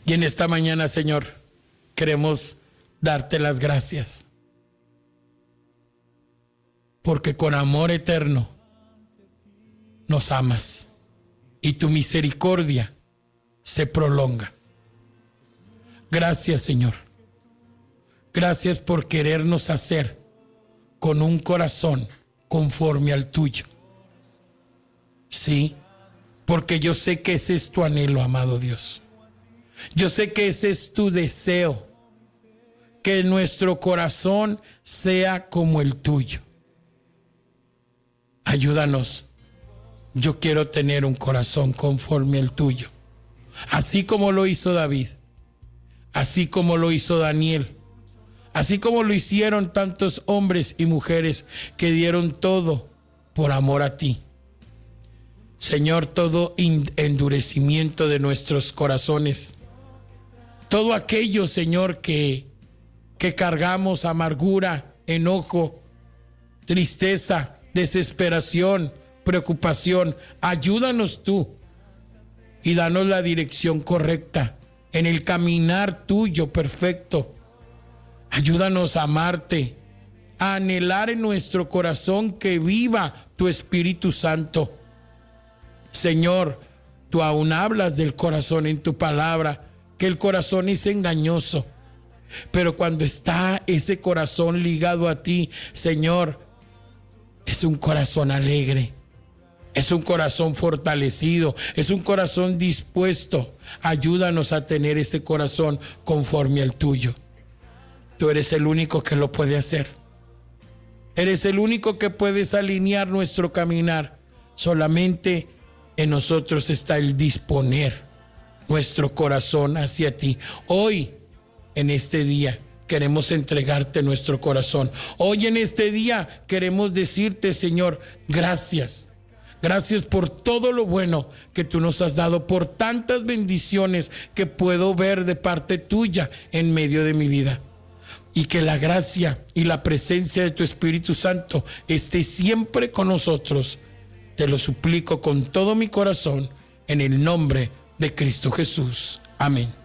Y en esta mañana, Señor, queremos darte las gracias. Porque con amor eterno nos amas y tu misericordia se prolonga. Gracias, Señor. Gracias por querernos hacer con un corazón conforme al tuyo. Sí, porque yo sé que ese es tu anhelo, amado Dios. Yo sé que ese es tu deseo, que nuestro corazón sea como el tuyo. Ayúdanos. Yo quiero tener un corazón conforme al tuyo, así como lo hizo David, así como lo hizo Daniel, así como lo hicieron tantos hombres y mujeres que dieron todo por amor a ti. Señor, todo endurecimiento de nuestros corazones, todo aquello, Señor, que cargamos, amargura, enojo, tristeza, desesperación, preocupación, ayúdanos tú y danos la dirección correcta en el caminar tuyo perfecto. Ayúdanos a amarte, a anhelar en nuestro corazón que viva tu Espíritu Santo. Señor, tú aún hablas del corazón en tu palabra, que el corazón es engañoso, pero cuando está ese corazón ligado a ti, Señor, es un corazón alegre, es un corazón fortalecido, es un corazón dispuesto. Ayúdanos a tener ese corazón conforme al tuyo. Tú eres el único que lo puede hacer. Eres el único que puedes alinear nuestro caminar. Solamente en nosotros está el disponer nuestro corazón hacia ti. Hoy, en este día, queremos entregarte nuestro corazón. Hoy en este día queremos decirte, Señor, gracias. Gracias por todo lo bueno que tú nos has dado, por tantas bendiciones que puedo ver de parte tuya en medio de mi vida. Y que la gracia y la presencia de tu Espíritu Santo esté siempre con nosotros. Te lo suplico con todo mi corazón en el nombre de Cristo Jesús. Amén.